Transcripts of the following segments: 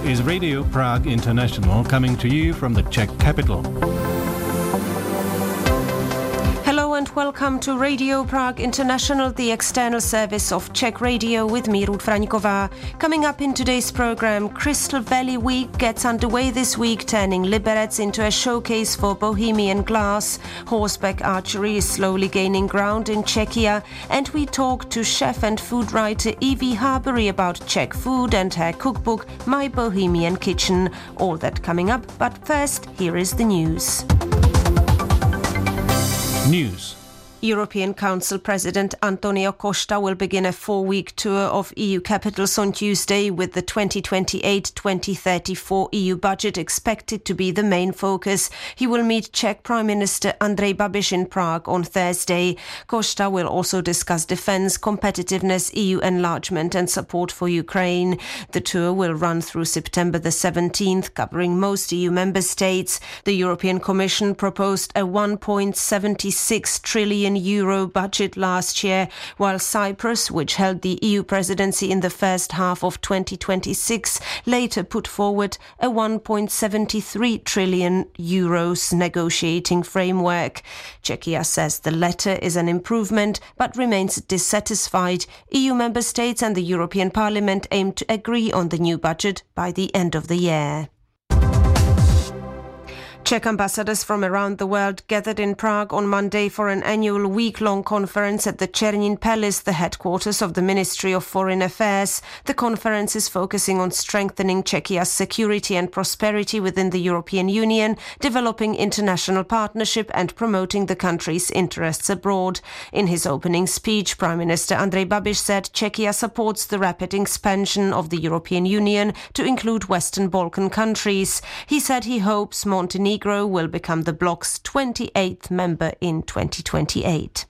is Radio Prague International, coming to you from the Czech capital. Hello and welcome to Radio Prague International, the external service of Czech Radio, with me, Ruth Fraňková. Coming up in today's program, Crystal Valley Week gets underway this week, turning Liberec into a showcase for Bohemian glass. Horseback archery is slowly gaining ground in Czechia, and we talk to chef and food writer Evie Harbury about Czech food and her cookbook, My Bohemian Kitchen. All that coming up, but first, here is the news. News. European Council President Antonio Costa will begin a 4-week tour of EU capitals on Tuesday, with the 2028-2034 EU budget expected to be the main focus. He will meet Czech Prime Minister Andrej Babiš in Prague on Thursday. Costa will also discuss defence, competitiveness, EU enlargement and support for Ukraine. The tour will run through September the 17th, covering most EU member states. The European Commission proposed a 1.76 trillion euro budget last year, while Cyprus, which held the EU presidency in the first half of 2026, later put forward a 1.73 trillion euros negotiating framework. Czechia says the latter is an improvement, but remains dissatisfied. EU member states and the European Parliament aim to agree on the new budget by the end of the year. Czech ambassadors from around the world gathered in Prague on Monday for an annual week-long conference at the Černín Palace, the headquarters of the Ministry of Foreign Affairs. The conference is focusing on strengthening Czechia's security and prosperity within the European Union, developing international partnership and promoting the country's interests abroad. In his opening speech, Prime Minister Andrej Babiš said Czechia supports the rapid expansion of the European Union to include Western Balkan countries. He said he hopes Montenegro will become the bloc's 28th member in 2028.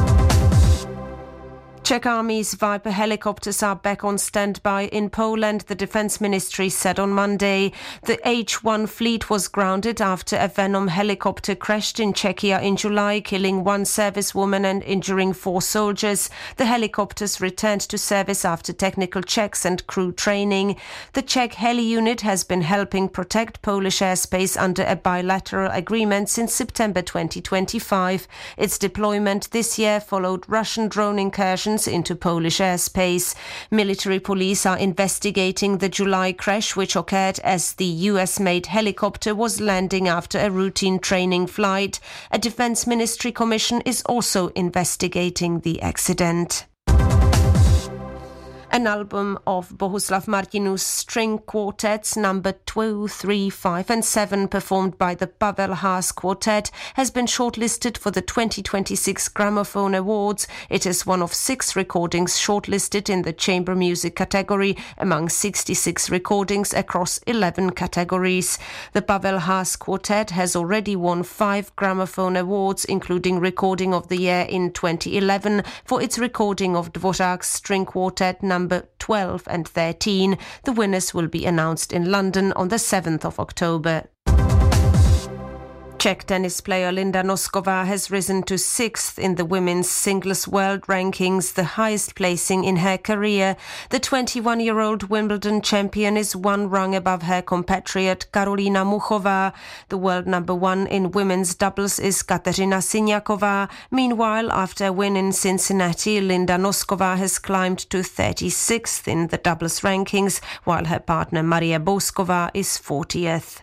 Czech Army's Viper helicopters are back on standby in Poland, the Defence Ministry said on Monday. The H-1 fleet was grounded after a Venom helicopter crashed in Czechia in July, killing one servicewoman and injuring 4 soldiers. The helicopters returned to service after technical checks and crew training. The Czech heli unit has been helping protect Polish airspace under a bilateral agreement since September 2025. Its deployment this year followed Russian drone incursions into Polish airspace. Military police are investigating the July crash, which occurred as the US-made helicopter was landing after a routine training flight. A Defence Ministry commission is also investigating the accident. An album of Bohuslav Martinů's string quartets number 2, 3, 5 and 7, performed by the Pavel Haas Quartet, has been shortlisted for the 2026 Gramophone Awards. It is one of 6 recordings shortlisted in the chamber music category among 66 recordings across 11 categories. The Pavel Haas Quartet has already won 5 Gramophone Awards, including Recording of the Year in 2011 for its recording of Dvořák's string quartet number 12 and 13. The winners will be announced in London on the 7th of October. Czech tennis player Linda Noskova has risen to 6th in the women's singles world rankings, the highest placing in her career. The 21-year-old Wimbledon champion is 1 rung above her compatriot Karolina Muchová. The world number 1 in women's doubles is Kateřina Siniaková. Meanwhile, after a win in Cincinnati, Linda Noskova has climbed to 36th in the doubles rankings, while her partner Maria Bouzková is 40th.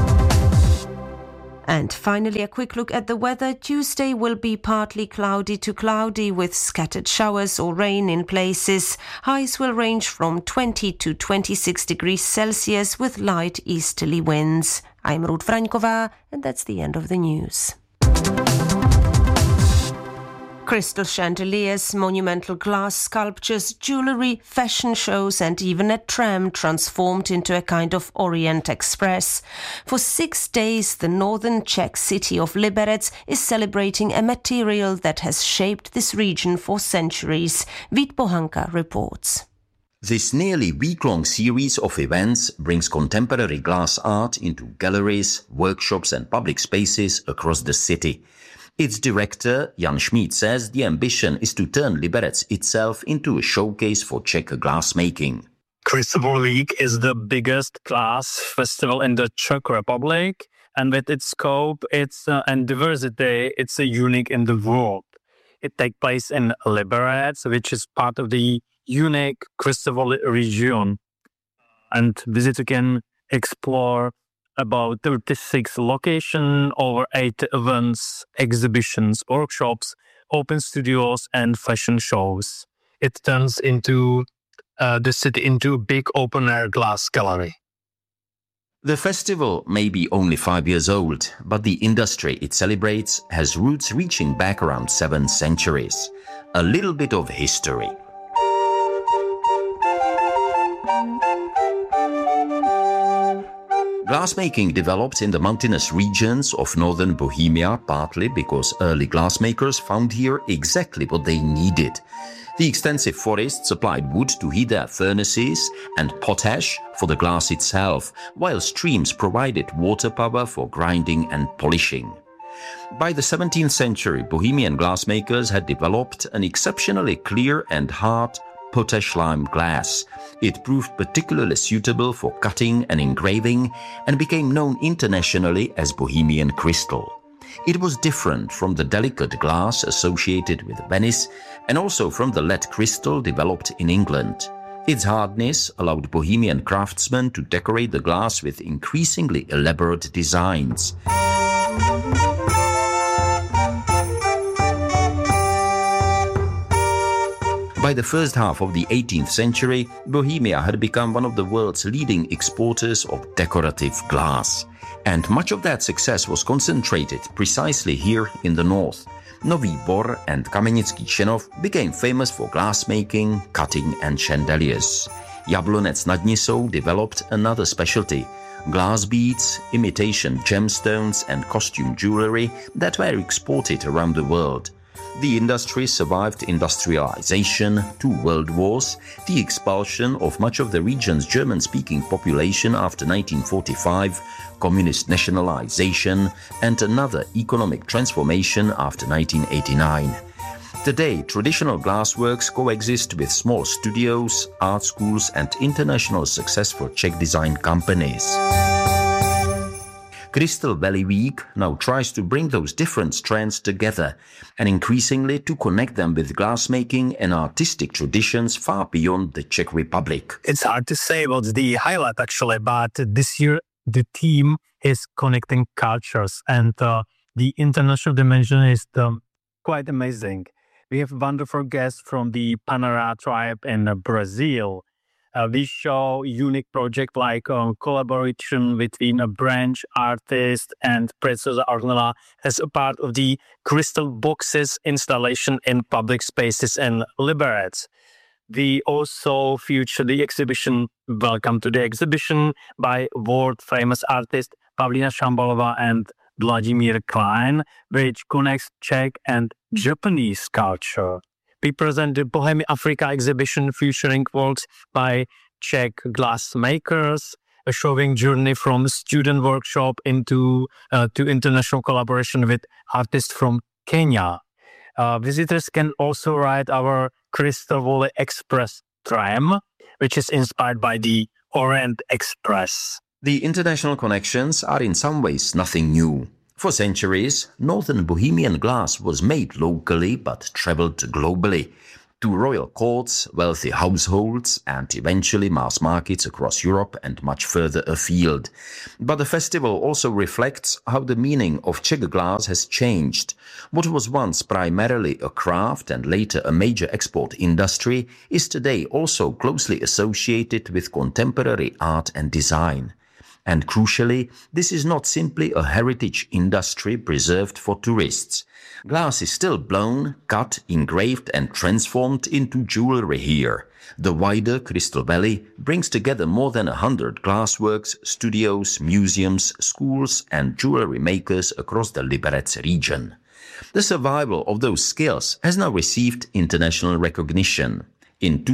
And finally, a quick look at the weather. Tuesday will be partly cloudy to cloudy with scattered showers or rain in places. Highs will range from 20 to 26 degrees Celsius with light easterly winds. I'm Ruth Fraňková, and that's the end of the news. Crystal chandeliers, monumental glass sculptures, jewellery, fashion shows and even a tram transformed into a kind of Orient Express. For 6 days, the northern Czech city of Liberec is celebrating a material that has shaped this region for centuries. Vít Pohanka reports. This nearly week-long series of events brings contemporary glass art into galleries, workshops and public spaces across the city. Its director, Jan Schmid, says the ambition is to turn Liberec itself into a showcase for Czech glassmaking. Crystal Valley Week is the biggest glass festival in the Czech Republic, and with its scope, and diversity, it's unique in the world. It takes place in Liberec, which is part of the unique Crystal Valley region, and visitors can explore about 36 locations, over 8 events, exhibitions, workshops, open studios, and fashion shows. It turns into the city into a big open-air glass gallery. The festival may be only 5 years old, but the industry it celebrates has roots reaching back around 7 centuries. A little bit of history. Glassmaking developed in the mountainous regions of northern Bohemia, partly because early glassmakers found here exactly what they needed. The extensive forests supplied wood to heat their furnaces and potash for the glass itself, while streams provided water power for grinding and polishing. By the 17th century, Bohemian glassmakers had developed an exceptionally clear and hard potash lime glass. It proved particularly suitable for cutting and engraving and became known internationally as Bohemian crystal. It was different from the delicate glass associated with Venice and also from the lead crystal developed in England. Its hardness allowed Bohemian craftsmen to decorate the glass with increasingly elaborate designs. By the first half of the 18th century, Bohemia had become one of the world's leading exporters of decorative glass. And much of that success was concentrated precisely here in the north. Nový Bor and Kamenický Čenov became famous for glassmaking, cutting and chandeliers. Jablonec nad Nisou developed another specialty: glass beads, imitation gemstones and costume jewelry that were exported around the world. The industry survived industrialization, 2 world wars, the expulsion of much of the region's German-speaking population after 1945, communist nationalization, and another economic transformation after 1989. Today, traditional glassworks coexist with small studios, art schools, and international successful Czech design companies. Crystal Valley Week now tries to bring those different strands together and increasingly to connect them with glassmaking and artistic traditions far beyond the Czech Republic. It's hard to say what's the highlight actually, but this year the theme is connecting cultures, and the international dimension is quite amazing. We have wonderful guests from the Panara tribe in Brazil. We show unique project like collaboration between a branch artist and Preciosa Ornella as a part of the crystal boxes installation in public spaces in Liberec. We also feature the exhibition Welcome to the Exhibition by world-famous artist Pavlína Šambalová and Vladimír Klein, which connects Czech and Japanese culture. We present the Bohemia Africa exhibition featuring works by Czech glassmakers, showing journey from student workshop to international collaboration with artists from Kenya. Visitors can also ride our Crystal Valley Express tram, which is inspired by the Orient Express. The international connections are in some ways nothing new. For centuries, northern Bohemian glass was made locally but traveled globally to royal courts, wealthy households, and eventually mass markets across Europe and much further afield. But the festival also reflects how the meaning of Czech glass has changed. What was once primarily a craft and later a major export industry is today also closely associated with contemporary art and design. And crucially, this is not simply a heritage industry preserved for tourists. Glass is still blown, cut, engraved and transformed into jewelry here. The wider Crystal Valley brings together more than 100 glassworks, studios, museums, schools and jewelry makers across the Liberec region. The survival of those skills has now received international recognition. In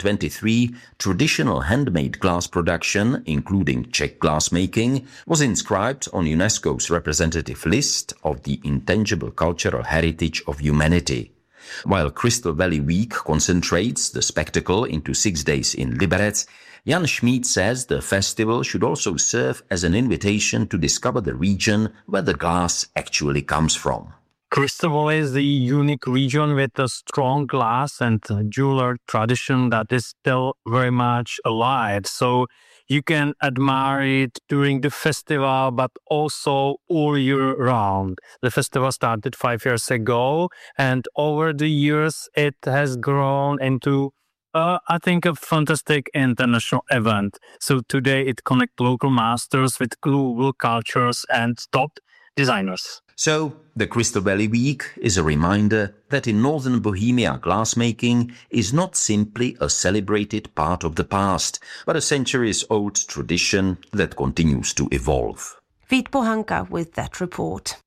2023, traditional handmade glass production, including Czech glassmaking, was inscribed on UNESCO's representative list of the intangible cultural heritage of humanity. While Crystal Valley Week concentrates the spectacle into 6 days in Liberec, Jan Schmid says the festival should also serve as an invitation to discover the region where the glass actually comes from. Crystal Valley is a unique region with a strong glass and jeweler tradition that is still very much alive. So you can admire it during the festival, but also all year round. The festival started 5 years ago, and over the years, it has grown into, I think, a fantastic international event. So today, it connects local masters with global cultures and top designers. So, the Crystal Valley Week is a reminder that in northern Bohemia glassmaking is not simply a celebrated part of the past, but a centuries-old tradition that continues to evolve. Vít Pohanka with that report.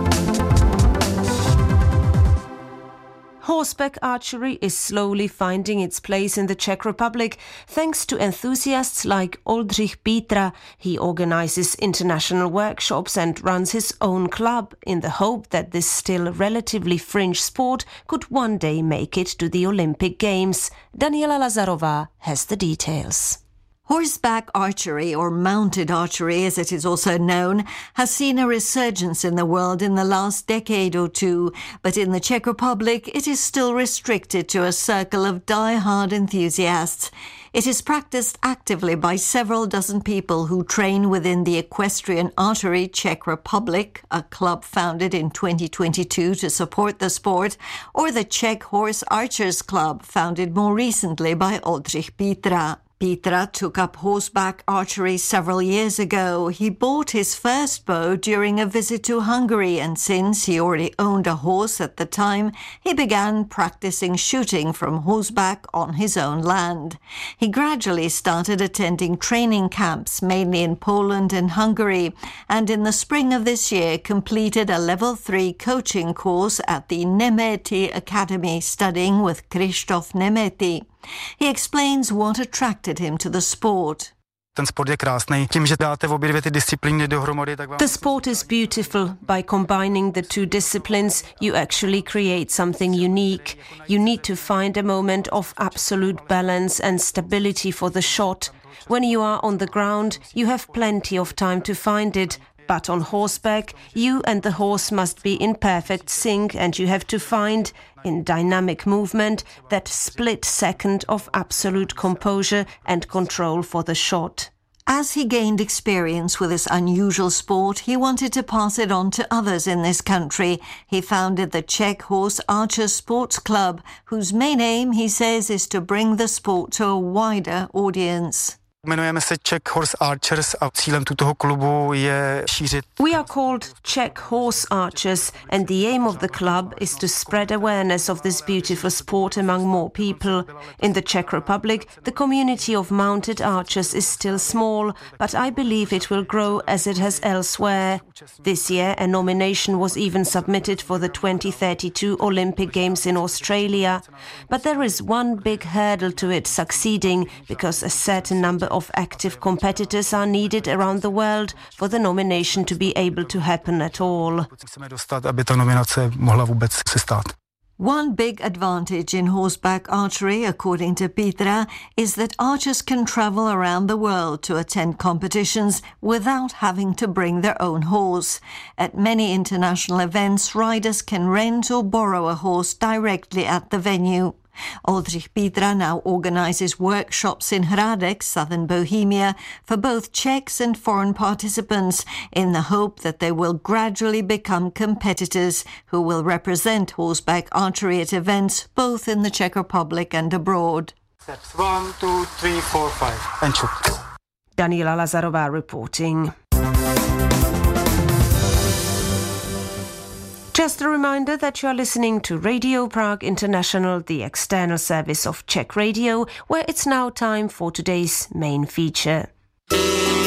Horseback archery is slowly finding its place in the Czech Republic thanks to enthusiasts like Oldřich Pítra. He organizes international workshops and runs his own club in the hope that this still relatively fringe sport could one day make it to the Olympic Games. Daniela Lazarová has the details. Horseback archery, or mounted archery as it is also known, has seen a resurgence in the world in the last decade or two, but in the Czech Republic it is still restricted to a circle of die-hard enthusiasts. It is practiced actively by several dozen people who train within the Equestrian Archery Czech Republic, a club founded in 2022 to support the sport, or the Czech Horse Archers Club, founded more recently by Oldřich Pítra. Pítra took up horseback archery several years ago. He bought his first bow during a visit to Hungary, and since he already owned a horse at the time, he began practicing shooting from horseback on his own land. He gradually started attending training camps, mainly in Poland and Hungary, and in the spring of this year completed a level 3 coaching course at the Nemeti Academy, studying with Krzysztof Nemeti. He explains what attracted him to the sport. The sport is beautiful. By combining the two disciplines, you actually create something unique. You need to find a moment of absolute balance and stability for the shot. When you are on the ground, you have plenty of time to find it. But on horseback, you and the horse must be in perfect sync, and you have to find, in dynamic movement, that split second of absolute composure and control for the shot. As he gained experience with this unusual sport, he wanted to pass it on to others in this country. He founded the Czech Horse Archers Sports Club, whose main aim, he says, is to bring the sport to a wider audience. Jmenujeme se Czech Horse Archers a cílem toho klubu je šířit. We are called Czech Horse Archers, and the aim of the club is to spread awareness of this beautiful sport among more people. In the Czech Republic, the community of mounted archers is still small, but I believe it will grow as it has elsewhere. This year, a nomination was even submitted for the 2032 Olympic Games in Australia. But there is one big hurdle to it succeeding, because a certain number of active competitors are needed around the world for the nomination to be able to happen at all. One big advantage in horseback archery, according to Pítra, is that archers can travel around the world to attend competitions without having to bring their own horse. At many international events, riders can rent or borrow a horse directly at the venue. Oldřich Pítra now organizes workshops in Hradec, southern Bohemia, for both Czechs and foreign participants, in the hope that they will gradually become competitors who will represent horseback archery at events both in the Czech Republic and abroad. Steps 1, 2, 3, 4, 5, and shoot. Daniela Lazarová reporting. Just a reminder that you are listening to Radio Prague International, the external service of Czech Radio, where it's now time for today's main feature.